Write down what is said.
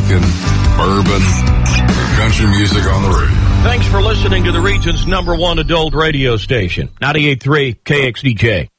Rockin', bourbon, country music on the radio. Thanks for listening to the region's #1 adult radio station, 98.3 KXDJ.